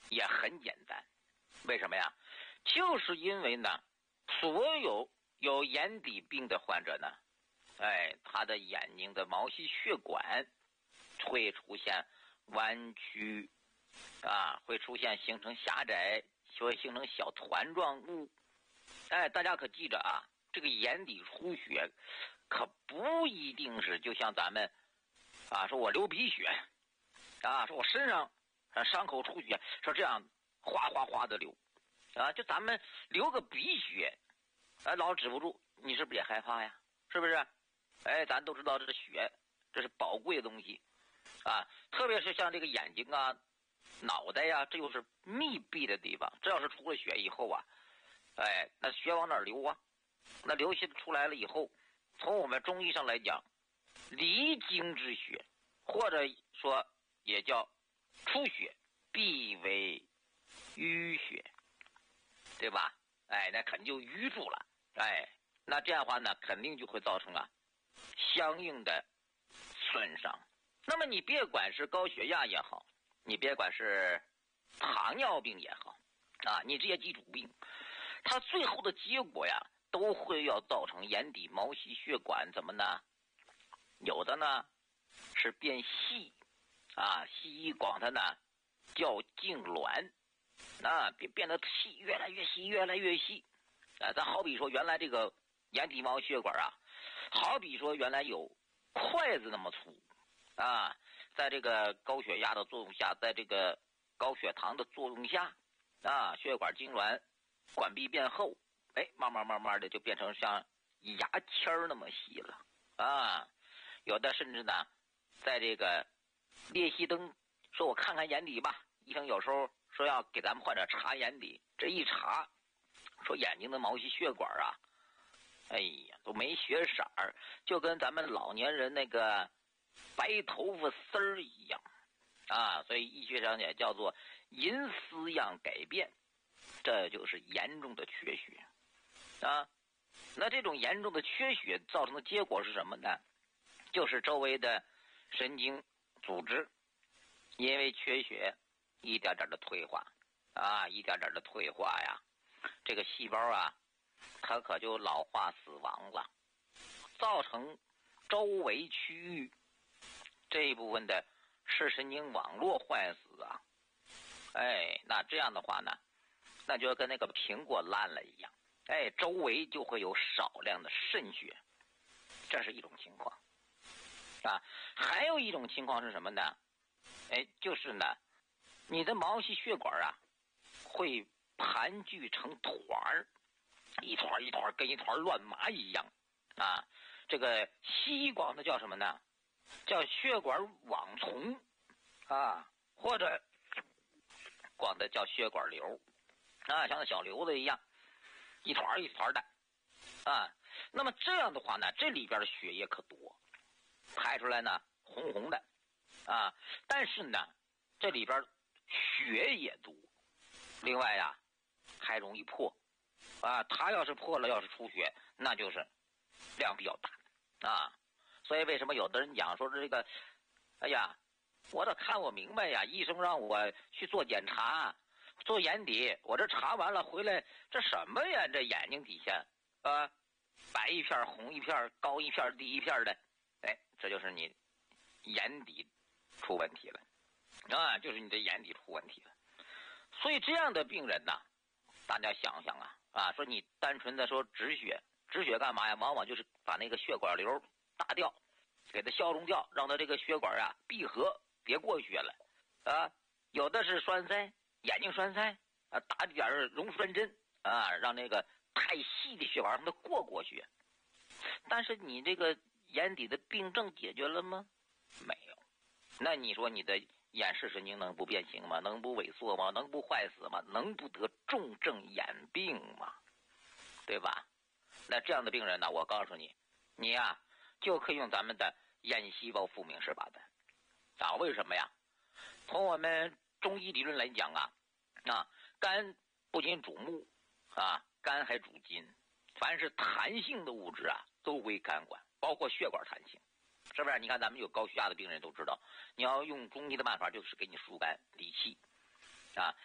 也很简单，为什么呀？就是因为呢，所有眼底病的患者呢，他的眼睛的毛细血管会出现弯曲会出现形成狭窄，会形成小团状物。大家可记着啊，这个眼底出血可不一定是就像咱们说我流鼻血说我身上伤口出血，说这样哗哗哗的流就咱们流个鼻血老止不住，你是不是也害怕呀？是不是？咱都知道这血这是宝贵的东西特别是像这个眼睛脑袋呀，这又是密闭的地方，这要是出了血以后那血往哪儿流啊？那流出来了以后，从我们中医上来讲，离经之血，或者说也叫出血，必为淤血，对吧？那肯定就淤住了。那这样的话呢，肯定就会造成相应的损伤。那么你别管是高血压也好，你别管是糖尿病也好你这些基础病，它最后的结果呀，都会要造成眼底毛细血管怎么呢？有的呢是变细西医管它呢叫痉挛变得细，越来越细，越来越细咱好比说原来这个眼底毛细血管好比说原来有筷子那么粗在这个高血压的作用下，在这个高血糖的作用下血管痉挛，管壁变厚，慢慢的就变成像牙签那么细了有的甚至呢在这个裂隙灯说我看看眼底吧，医生有时候说要给咱们患者查眼底，这一查说眼睛的毛细血管都没血色儿，就跟咱们老年人那个白头发丝儿一样所以医学上也叫做银丝样改变，这就是严重的缺血那这种严重的缺血造成的结果是什么呢？就是周围的神经组织因为缺血一点点的退化一点点的退化呀，这个细胞它可就老化死亡了，造成周围区域这一部分的视神经网络坏死那这样的话呢，那就跟那个苹果烂了一样周围就会有少量的渗血，这是一种情况还有一种情况是什么呢？就是呢你的毛细血管会盘踞成团儿，一团一团跟一团乱麻一样这个西医管它叫什么呢？叫血管网丛或者管它叫血管瘤像那小瘤子一样，一团一团的那么这样的话呢，这里边的血液可多，排出来呢红红的但是呢这里边血也多，另外还容易破它要是破了，要是出血，那就是量比较大所以为什么有的人讲说这个我得看我明白呀，医生让我去做检查，做眼底，我这查完了回来，这什么呀？这眼睛底下白一片红一片，高一片低一片的这就是你眼底出问题了就是你的眼底出问题了。所以这样的病人大家想想说你单纯的说止血干嘛呀？往往就是把那个血管瘤打掉，给它消融掉，让它这个血管闭合，别过血了有的是栓塞，眼睛栓塞打点溶栓针让那个太细的血管让它过血。但是你这个眼底的病症解决了吗？没有。那你说你的眼视神经能不变形吗？能不萎缩吗？能不坏死吗？能不得重症眼病吗？对吧？那这样的病人呢，我告诉你，你就可以用咱们的眼细胞复明式靶弹为什么呀？从我们中医理论来讲肝不仅主目肝还主筋，凡是弹性的物质都归肝管，包括血管弹性，是不是？你看咱们有高血压的病人都知道，你要用中医的办法，就是给你疏肝理气